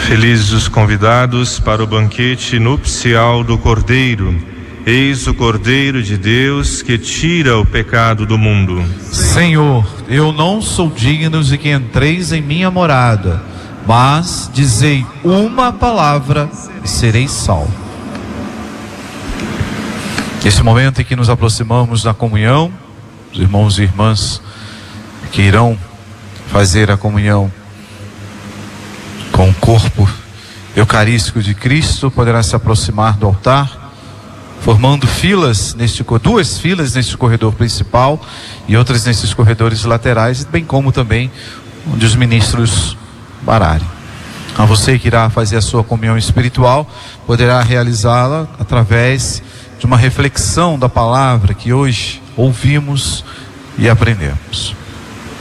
Felizes os convidados para o banquete nupcial do Cordeiro. Eis o Cordeiro de Deus que tira o pecado do mundo. Senhor, eu não sou digno de que entreis em minha morada, mas dizei uma palavra e serei salvo. Nesse momento em que nos aproximamos da comunhão, os irmãos e irmãs que irão fazer a comunhão com o corpo eucarístico de Cristo poderá se aproximar do altar, formando duas filas neste corredor principal e outras nesses corredores laterais, bem como também onde os ministros pararem. A você que irá fazer a sua comunhão espiritual, poderá realizá-la através de uma reflexão da palavra que hoje ouvimos e aprendemos.